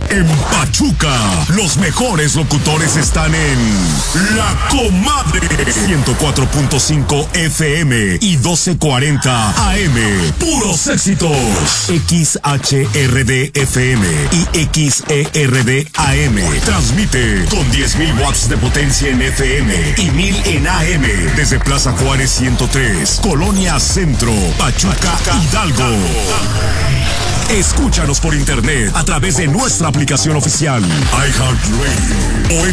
En Pachuca, los mejores locutores están en La Comadre. 104.5 FM y 1240 AM. Puros éxitos. XHRD FM y XERD AM. Transmite con 10,000 watts de potencia en FM y 1,000 en AM. Desde Plaza Juárez 103, Colonia Centro, Pachuca, Hidalgo. Escúchanos por internet a través de nuestra aplicación oficial iHeartRadio.